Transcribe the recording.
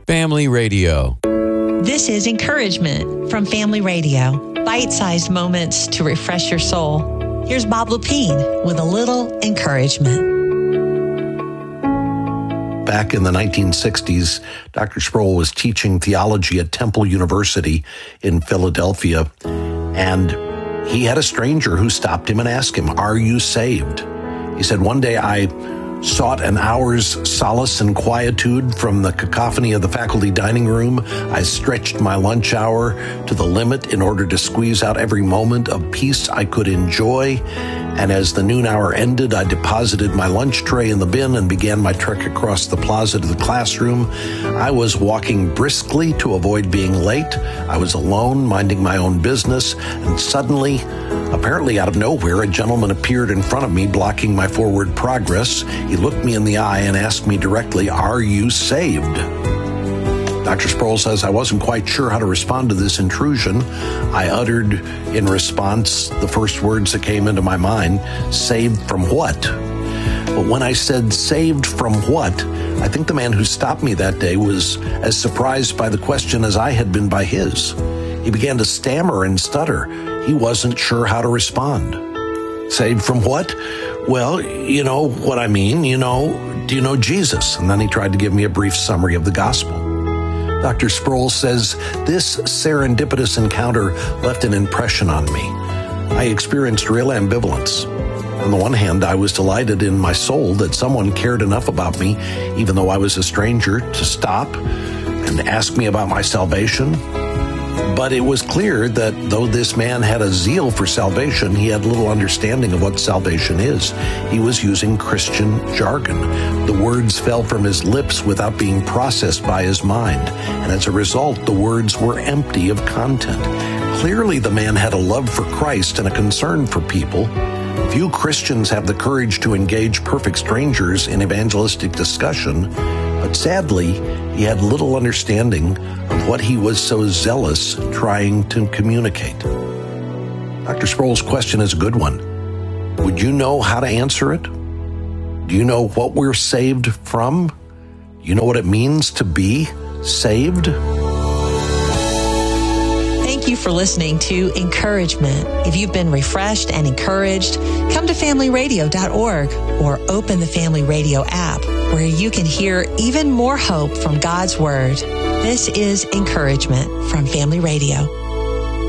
Family Radio. This is Encouragement from Family Radio. Bite-sized moments to refresh your soul. Here's Bob Lepine with a little encouragement. Back in the 1960s, Dr. Sproul was teaching theology at Temple University in Philadelphia, and he had a stranger who stopped him and asked him, "Are you saved?" He said, "One day I sought an hour's solace and quietude from the cacophony of the faculty dining room. I stretched my lunch hour to the limit in order to squeeze out every moment of peace I could enjoy. And as the noon hour ended, I deposited my lunch tray in the bin and began my trek across the plaza to the classroom. I was walking briskly to avoid being late. I was alone, minding my own business, and suddenly, apparently out of nowhere, a gentleman appeared in front of me, blocking my forward progress. He looked me in the eye and asked me directly, 'Are you saved?' Dr. Sproul says, I wasn't quite sure how to respond to this intrusion. I uttered in response the first words that came into my mind, 'Saved from what?' But when I said, 'Saved from what?' I think the man who stopped me that day was as surprised by the question as I had been by his. He began to stammer and stutter. He wasn't sure how to respond. 'Saved from what?' 'Well, you know what I mean. Do you know Jesus?' And then he tried to give me a brief summary of the gospel. Dr. Sproul says, this serendipitous encounter left an impression on me. I experienced real ambivalence. On the one hand, I was delighted in my soul that someone cared enough about me, even though I was a stranger, to stop and ask me about my salvation. But it was clear that though this man had a zeal for salvation, he had little understanding of what salvation is. He was using Christian jargon. The words fell from his lips without being processed by his mind, and as a result, the words were empty of content. Clearly, the man had a love for Christ and a concern for people. Few Christians have the courage to engage perfect strangers in evangelistic discussion, but sadly, he had little understanding of what he was so zealous trying to communicate. Dr. Sproul's question is a good one. Would you know how to answer it? Do you know what we're saved from? Do you know what it means to be saved? Thank you for listening to Encouragement. If you've been refreshed and encouraged, come to familyradio.org or open the Family Radio app, where you can hear even more hope from God's Word. This is Encouragement from Family Radio.